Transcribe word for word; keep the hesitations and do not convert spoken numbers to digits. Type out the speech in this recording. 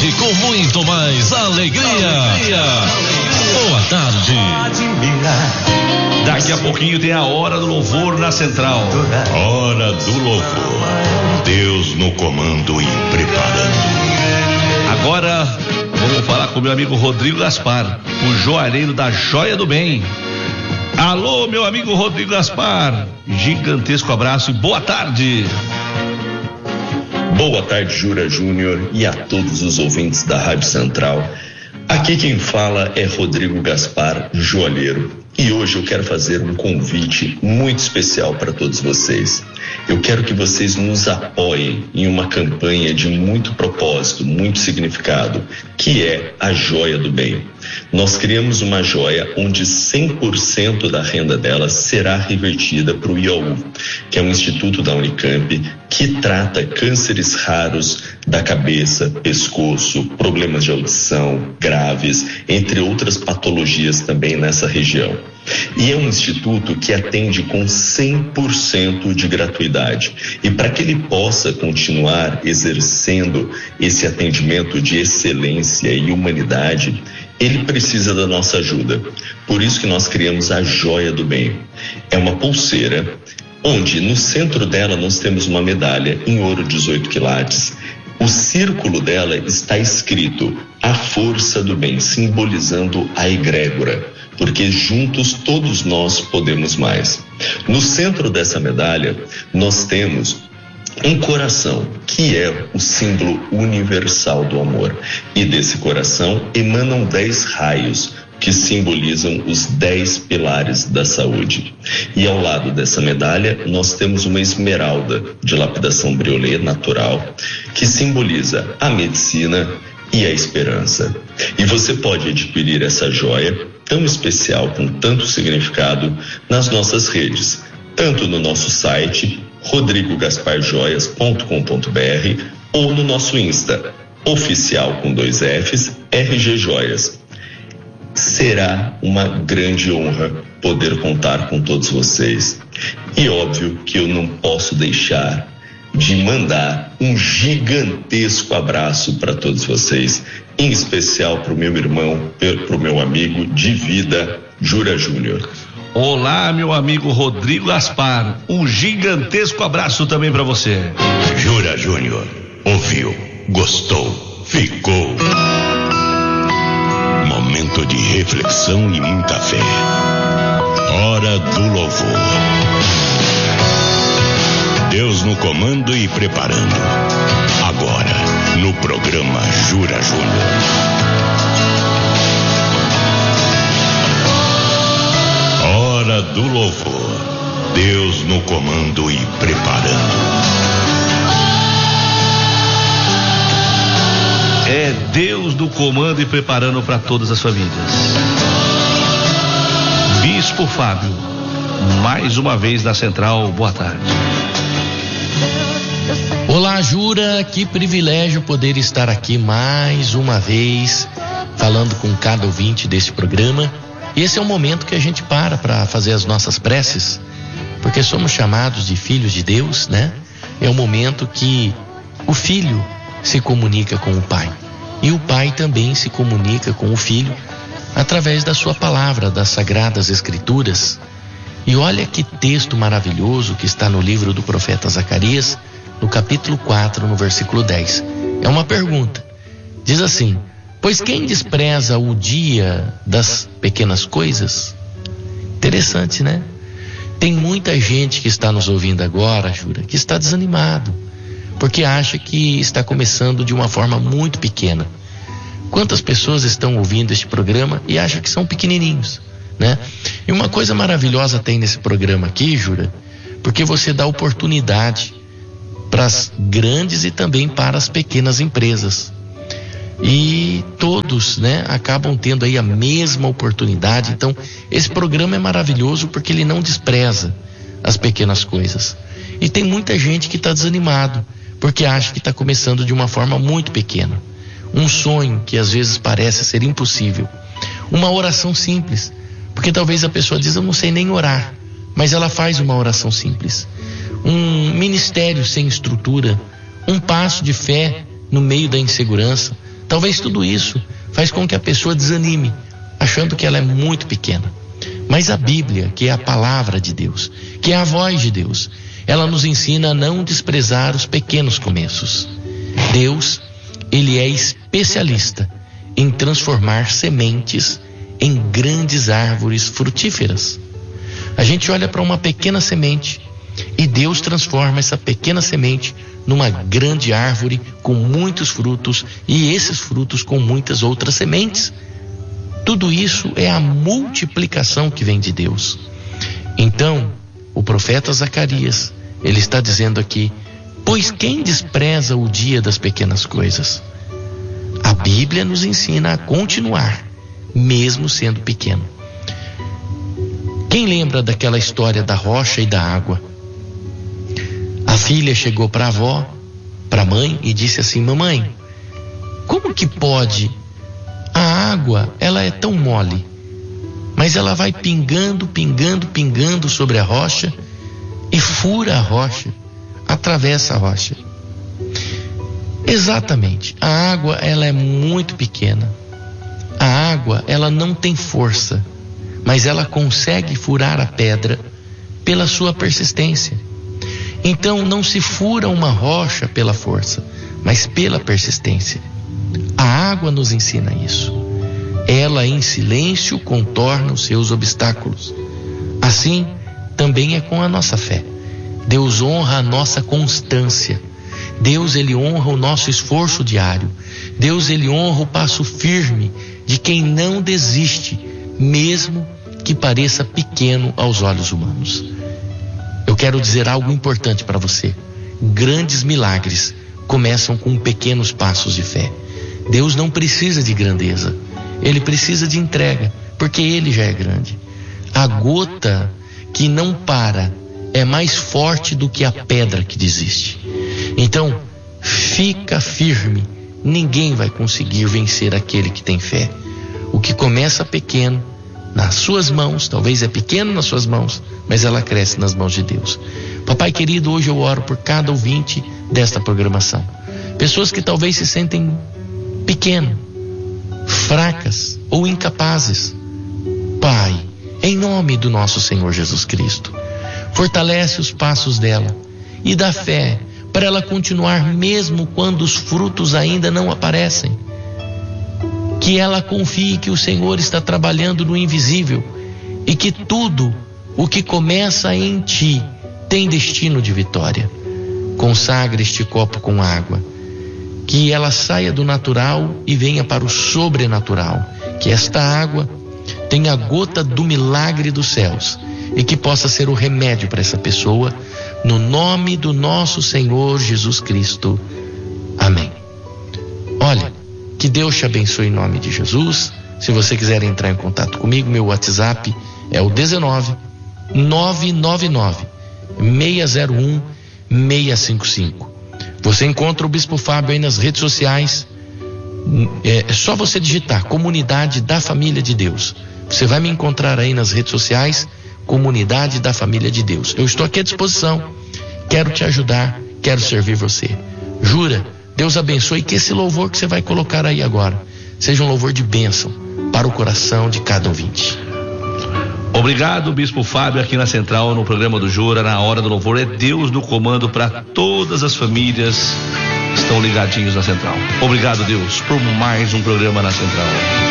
tarde com muito mais alegria. alegria. Boa tarde. Daqui a pouquinho tem a hora do louvor na Central. Hora do louvor. Deus no comando e preparando. Agora vamos falar com meu amigo Rodrigo Gaspar, o joalheiro da Joia do Bem. Alô, meu amigo Rodrigo Gaspar, gigantesco abraço e boa tarde. Boa tarde, Jura Júnior, e a todos os ouvintes da Rádio Central. Aqui quem fala é Rodrigo Gaspar, joalheiro. E hoje eu quero fazer um convite muito especial para todos vocês. Eu quero que vocês nos apoiem em uma campanha de muito propósito, muito significado, que é a Joia do Bem. Nós criamos uma joia onde cem por cento da renda dela será revertida para o I A U, que é um instituto da Unicamp que trata cânceres raros da cabeça, pescoço, problemas de audição graves, entre outras patologias também nessa região. E é um instituto que atende com cem por cento de gratuidade. E para que ele possa continuar exercendo esse atendimento de excelência e humanidade, ele precisa da nossa ajuda. Por isso que nós criamos a Joia do Bem. É uma pulseira onde no centro dela nós temos uma medalha em ouro dezoito quilates. O círculo dela está escrito a força do bem, simbolizando a egrégora, porque juntos todos nós podemos mais. No centro dessa medalha nós temos um coração, que é o símbolo universal do amor. E desse coração emanam dez raios, que simbolizam os dez pilares da saúde. E ao lado dessa medalha, nós temos uma esmeralda de lapidação briolê natural, que simboliza a medicina e a esperança. E você pode adquirir essa joia tão especial, com tanto significado, nas nossas redes, tanto no nosso site, rodrigo gaspar joias ponto com ponto b r, ou no nosso Insta, oficial com dois Fs, R G Joias. Será uma grande honra poder contar com todos vocês. E óbvio que eu não posso deixar de mandar um gigantesco abraço para todos vocês, em especial para o meu irmão, para o meu amigo de vida, Jura Júnior. Olá, meu amigo Rodrigo Gaspar, um gigantesco abraço também para você. Jura Júnior, ouviu, gostou, ficou. Momento de reflexão e muita fé. Hora do louvor. Deus no comando e preparando. Agora, no programa Jura Júnior. Hora do louvor. Deus no comando e preparando. É Deus do comando e preparando para todas as famílias. Bispo Fábio, mais uma vez na Central, boa tarde. Olá, Jura, que privilégio poder estar aqui mais uma vez, falando com cada ouvinte desse programa. Esse é o momento que a gente para para fazer as nossas preces, porque somos chamados de filhos de Deus, né? É o momento que o filho se comunica com o pai. E o pai também se comunica com o filho através da sua palavra, das Sagradas Escrituras. E olha que texto maravilhoso que está no livro do profeta Zacarias, no capítulo quatro, no versículo dez. É uma pergunta. Diz assim: pois quem despreza o dia das pequenas coisas? Interessante, né? Tem muita gente que está nos ouvindo agora, Jura, que está desanimado, porque acha que está começando de uma forma muito pequena. Quantas pessoas estão ouvindo este programa e acham que são pequenininhos, né? E uma coisa maravilhosa tem nesse programa aqui, Jura, porque você dá oportunidade para as grandes e também para as pequenas empresas. E todos, né, acabam tendo aí a mesma oportunidade. Então, esse programa é maravilhoso porque ele não despreza as pequenas coisas. E tem muita gente que está desanimado, porque acha que está começando de uma forma muito pequena. Um sonho que às vezes parece ser impossível. Uma oração simples, porque talvez a pessoa diz: eu não sei nem orar, mas ela faz uma oração simples. Um ministério sem estrutura, um passo de fé no meio da insegurança. Talvez tudo isso faz com que a pessoa desanime, achando que ela é muito pequena. Mas a Bíblia, que é a palavra de Deus, que é a voz de Deus, ela nos ensina a não desprezar os pequenos começos. Deus, Ele é especialista em transformar sementes em grandes árvores frutíferas. A gente olha para uma pequena semente e Deus transforma essa pequena semente numa grande árvore com muitos frutos, e esses frutos com muitas outras sementes. Tudo isso é a multiplicação que vem de Deus. Então, o profeta Zacarias, ele está dizendo aqui: pois quem despreza o dia das pequenas coisas? A Bíblia nos ensina a continuar, mesmo sendo pequeno. Quem lembra daquela história da rocha e da água? A filha chegou para a avó, para a mãe, e disse assim: mamãe, como que pode? A água, ela é tão mole, mas ela vai pingando, pingando, pingando sobre a rocha e fura a rocha, atravessa a rocha. Exatamente, a água, ela é muito pequena. A água, ela não tem força, mas ela consegue furar a pedra pela sua persistência. Então não se fura uma rocha pela força, mas pela persistência. A água nos ensina isso. Ela em silêncio contorna os seus obstáculos. Assim também é com a nossa fé. Deus honra a nossa constância. Deus, ele honra o nosso esforço diário. Deus, ele honra o passo firme de quem não desiste, mesmo que pareça pequeno aos olhos humanos. Eu quero dizer algo importante para você. Grandes milagres começam com pequenos passos de fé. Deus não precisa de grandeza, ele precisa de entrega, porque ele já é grande. A gota que não para é mais forte do que a pedra que desiste. Então, fica firme, ninguém vai conseguir vencer aquele que tem fé. O que começa pequeno nas suas mãos, talvez é pequeno nas suas mãos, mas ela cresce nas mãos de Deus. Papai querido, hoje eu oro por cada ouvinte desta programação. Pessoas que talvez se sentem pequenas, fracas ou incapazes. Pai, em nome do nosso Senhor Jesus Cristo, fortalece os passos dela e dá fé para ela continuar mesmo quando os frutos ainda não aparecem. Que ela confie que o Senhor está trabalhando no invisível e que tudo o que começa em ti tem destino de vitória. Consagra este copo com água, que ela saia do natural e venha para o sobrenatural, que esta água tenha a gota do milagre dos céus e que possa ser o remédio para essa pessoa, no nome do nosso Senhor Jesus Cristo. Amém. Olha, que Deus te abençoe em nome de Jesus. Se você quiser entrar em contato comigo, meu WhatsApp é o dezenove, nove nove nove, seis zero um, seis cinco cinco. Você encontra o Bispo Fábio aí nas redes sociais. É, é só você digitar Comunidade da Família de Deus. Você vai me encontrar aí nas redes sociais, Comunidade da Família de Deus. Eu estou aqui à disposição. Quero te ajudar, quero servir você. Jura? Deus abençoe, que esse louvor que você vai colocar aí agora seja um louvor de bênção para o coração de cada ouvinte. Obrigado, Bispo Fábio, aqui na Central, no programa do Jura, na hora do louvor. É Deus no comando para todas as famílias que estão ligadinhos na Central. Obrigado, Deus, por mais um programa na Central.